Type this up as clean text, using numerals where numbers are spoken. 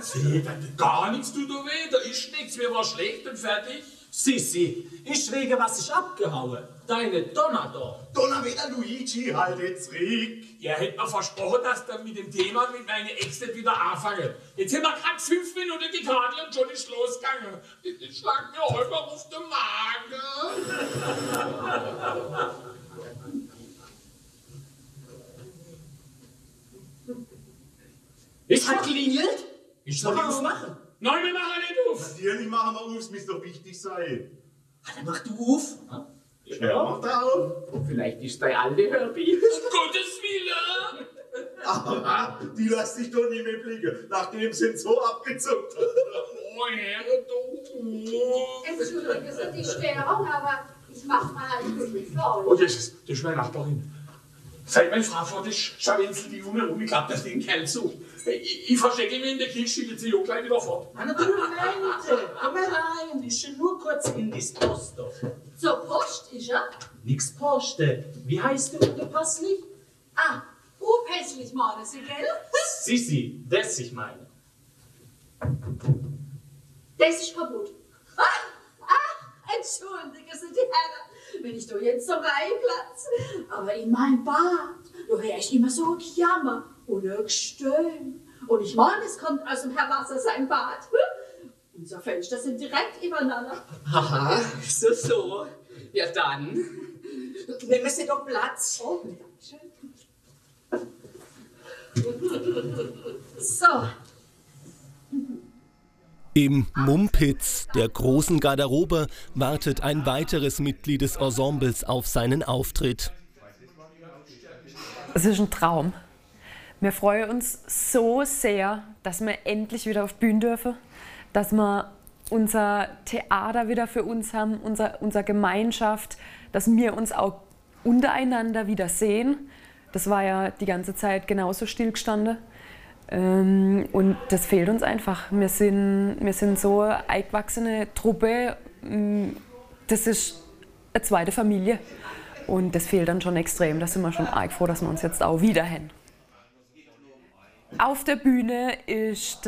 Sie, gar nichts tut da weh, da ist nichts, mir war schlecht und fertig. Sissi, ich wege, was ich abgehauen. Deine Donner da. Donnerwetter Luigi, halt jetzt Rick. Er hätte mir versprochen, dass dann mit dem Thema mit meiner Ex nicht wieder anfangen. Jetzt haben wir gerade 5 Minuten die Tadel und schon ist losgegangen. Das schlagt mir heute auf den Magen. Es hat klingelt. Ich soll Mach auf. aufmachen. Nein, wir machen nicht auf. Natürlich machen wir auf, es muss doch wichtig sein. Dann mach du auf. Ja, mach da auf. Vielleicht ist dein alte Herbie. Um Gottes Willen. Aber die lässt sich doch nicht mehr blicken, nachdem sie ihn so abgezuckt hat. Oh, Herr, du. Entschuldigen Sie die Störung, aber ich mach mal ein bisschen voll. Oh, das ist meine Nachbarin. Seit meine Frau vor ist, scharwenzelt die Junge rum, ich glaub, dass die den Kerl sucht. Ich verstecke mich in der Küche, geht sie auch gleich wieder fort. Anna, du Mente, komm mal rein. Ich will nur kurz in die Post. Zur Post ist er? Nix Poste. Wie heißt du ungepasslich? Ah, pässlich meinen Sie, gell? Sissi, das ich meine. Das ist kaputt. Entschuldigen Sie, die Herren, wenn ich da jetzt so reinplatze. Aber in mein Bad, da höre ich immer so ein Gejammer und ein Gestöhn. Und ich meine, es kommt aus dem Herr Wasser sein Bad. Unsere Fenster sind direkt übereinander. Aha, so. Ja dann, nehmen Sie doch Platz. Oh, schön. So. Im Mumpitz, der großen Garderobe, wartet ein weiteres Mitglied des Ensembles auf seinen Auftritt. Es ist ein Traum. Wir freuen uns so sehr, dass wir endlich wieder auf die Bühne dürfen, dass wir unser Theater wieder für uns haben, unsere Gemeinschaft, dass wir uns auch untereinander wieder sehen. Das war ja die ganze Zeit genauso stillgestanden. Und das fehlt uns einfach. Wir sind so eine eingewachsene Truppe. Das ist eine zweite Familie. Und das fehlt dann schon extrem. Da sind wir schon arg froh, dass wir uns jetzt auch wieder haben. Auf der Bühne ist